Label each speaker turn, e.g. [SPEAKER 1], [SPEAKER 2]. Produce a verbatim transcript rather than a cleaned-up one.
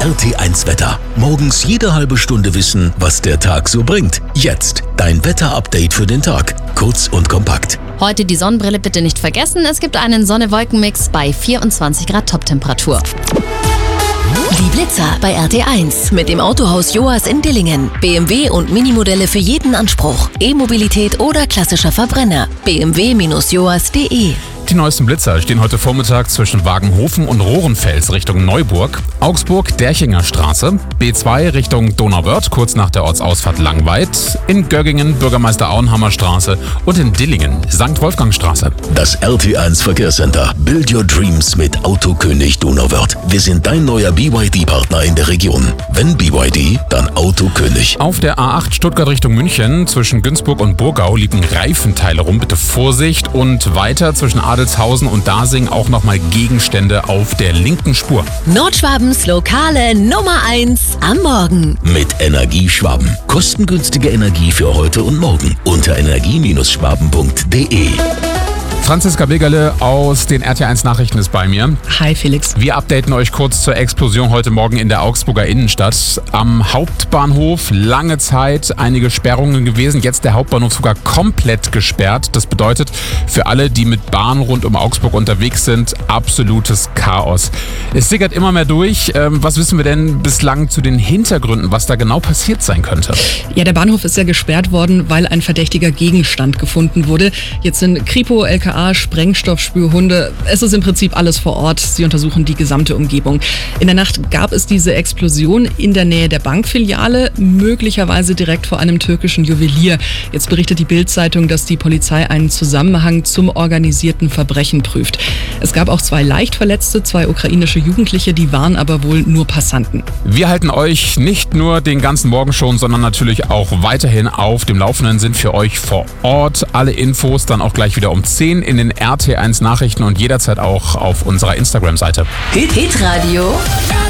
[SPEAKER 1] R T eins Wetter. Morgens jede halbe Stunde wissen, was der Tag so bringt. Jetzt dein Wetterupdate für den Tag. Kurz und kompakt.
[SPEAKER 2] Heute die Sonnenbrille bitte nicht vergessen. Es gibt einen Sonne-Wolken-Mix bei vierundzwanzig Grad Toptemperatur.
[SPEAKER 3] Die Blitzer bei R T eins mit dem Autohaus Joas in Dillingen. B M W und Minimodelle für jeden Anspruch. E-Mobilität oder klassischer Verbrenner. b m w Bindestrich joas punkt de.
[SPEAKER 4] Die neuesten Blitzer stehen heute Vormittag zwischen Wagenhofen und Rohrenfels Richtung Neuburg, Augsburg Derchinger Straße, B zwei Richtung Donauwörth kurz nach der Ortsausfahrt Langweid, in Göggingen Bürgermeister Auenhammer Straße und in Dillingen Sankt Wolfgang Straße.
[SPEAKER 1] Das R T eins Verkehrscenter. Build your dreams mit Autokönig Donauwörth. Wir sind dein neuer B Y D-Partner in der Region. Wenn B Y D, dann Autokönig.
[SPEAKER 4] Auf der A acht Stuttgart Richtung München zwischen Günzburg und Burgau liegen Reifenteile rum, bitte Vorsicht, und weiter zwischen Adelshausen und Dasing auch nochmal Gegenstände auf der linken Spur.
[SPEAKER 3] Nordschwabens lokale Nummer eins am Morgen.
[SPEAKER 1] Mit Energieschwaben. Kostengünstige Energie für heute und morgen. Unter energie Schwaben punkt de.
[SPEAKER 4] Franziska Begerle aus den R T eins Nachrichten ist bei mir.
[SPEAKER 5] Hi Felix.
[SPEAKER 4] Wir updaten euch kurz zur Explosion heute Morgen in der Augsburger Innenstadt. Am Hauptbahnhof lange Zeit einige Sperrungen gewesen. Jetzt der Hauptbahnhof sogar komplett gesperrt. Das bedeutet für alle, die mit Bahn rund um Augsburg unterwegs sind, absolutes Chaos. Es sickert immer mehr durch. Was wissen wir denn bislang zu den Hintergründen, was da genau passiert sein könnte?
[SPEAKER 5] Ja, der Bahnhof ist ja gesperrt worden, weil ein verdächtiger Gegenstand gefunden wurde. Jetzt sind Kripo, L K A, Sprengstoffspürhunde. Es ist im Prinzip alles vor Ort. Sie untersuchen die gesamte Umgebung. In der Nacht gab es diese Explosion in der Nähe der Bankfiliale, möglicherweise direkt vor einem türkischen Juwelier. Jetzt berichtet die Bild-Zeitung, dass die Polizei einen Zusammenhang zum organisierten Verbrechen prüft. Es gab auch zwei leicht Verletzte, zwei ukrainische Jugendliche, die waren aber wohl nur Passanten.
[SPEAKER 4] Wir halten euch nicht nur den ganzen Morgen schon, sondern natürlich auch weiterhin auf dem Laufenden, sind für euch vor Ort. Alle Infos dann auch gleich wieder um zehn in den R T eins Nachrichten und jederzeit auch auf unserer Instagram-Seite.
[SPEAKER 3] Hit Radio.